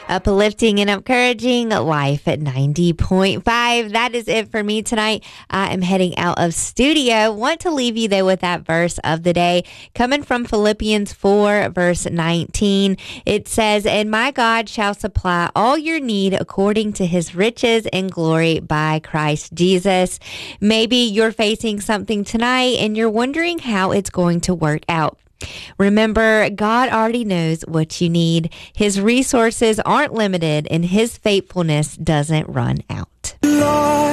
Uplifting and encouraging life at 90.5. That is it for me tonight. I am heading out of studio. Want to leave you though with that verse of the day coming from Philippians 4 verse 19. It says, "And my God shall supply all your need according to his riches and glory by Christ Jesus." Maybe you're facing something tonight and you're wondering how it's going to work out. Remember, God already knows what you need. His resources aren't limited and his faithfulness doesn't run out. Lord.